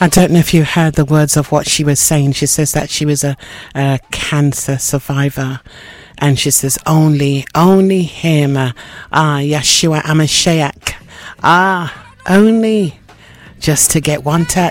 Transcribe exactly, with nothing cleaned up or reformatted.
I don't know if you heard the words of what she was saying. She says that she was a, a cancer survivor. And she says, only, only him, uh, ah, Yeshua HaMashiach, ah, only just to get one touch.